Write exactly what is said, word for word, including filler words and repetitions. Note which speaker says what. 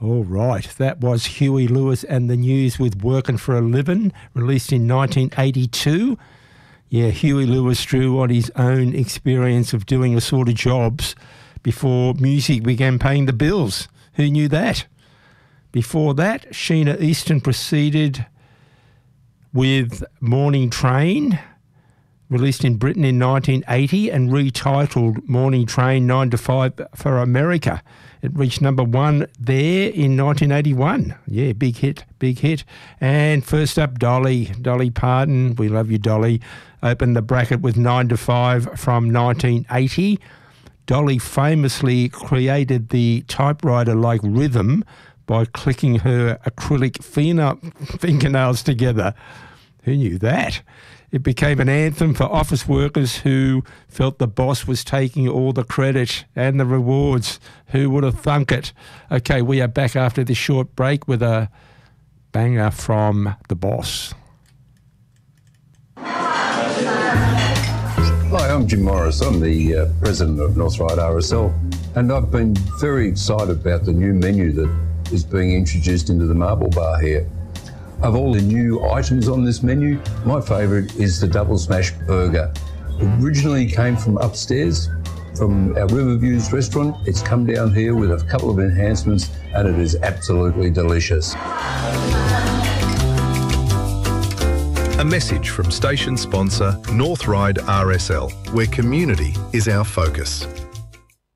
Speaker 1: All right, that was Huey Lewis and the News with Working for a Living, released in nineteen eighty-two. Yeah, Huey Lewis drew on his own experience of doing a sort of jobs before music began paying the bills. Who knew that? Before that, Sheena Easton proceeded with Morning Train, released in Britain in nineteen eighty and retitled Morning Train nine to five for America. It reached number one there in nineteen eighty-one. Yeah, big hit, big hit. And first up, Dolly, Dolly Parton, we love you, Dolly, opened the bracket with nine to five from nineteen eighty. Dolly famously created the typewriter-like rhythm by clicking her acrylic fingernails together. Who knew that? It became an anthem for office workers who felt the boss was taking all the credit and the rewards. Who would have thunk it? Okay, we are back after this short break with a banger from the boss.
Speaker 2: Hi, I'm Jim Morris. I'm the uh, president of North Ryde R S L, and I've been very excited about the new menu that is being introduced into the Marble Bar here. Of all the new items on this menu, my favourite is the Double Smash Burger. It originally came from upstairs, from our Riverviews restaurant. It's come down here with a couple of enhancements, and it is absolutely delicious.
Speaker 3: A message from station sponsor North Ryde R S L, where community is our focus.